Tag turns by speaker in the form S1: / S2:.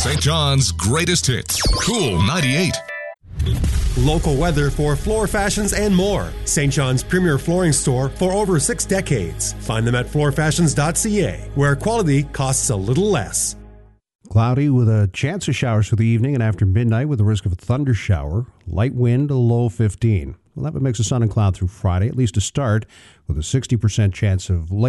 S1: St. John's greatest hits. Cool 98.
S2: Local weather for floor fashions and more. St. John's premier flooring store for over 6 decades. Find them at floorfashions.ca, where quality costs a little less.
S3: Cloudy with a chance of showers for the evening and after midnight with the risk of a thunder shower. Light wind, a low 15. We'll have a mix of sun and cloud through Friday, at least to start, with a 60% chance of late